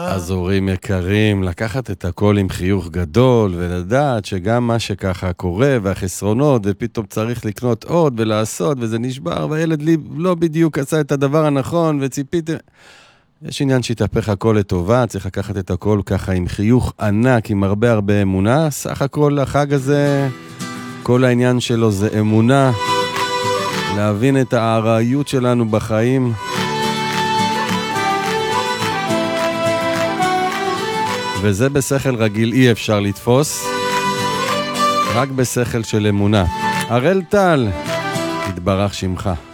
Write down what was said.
אז הורים יקרים, לקחת את הכל עם חיוך גדול, ולדעת שגם מה שככה קורה, והחסרונות, ופתאום צריך לקנות עוד ולעשות, וזה נשבר, והילד לי לא בדיוק עשה את הדבר הנכון, וציפיתם... יש עניין שהתהפך הכל לטובה, צריך לקחת את הכל ככה עם חיוך ענק, עם הרבה הרבה אמונה. סך הכל החג הזה, כל העניין שלו זה אמונה, להבין את הארעיות שלנו בחיים. וזה בשכל רגיל אי אפשר לתפוס, רק בשכל של אמונה. הראל טל, התברך שמך.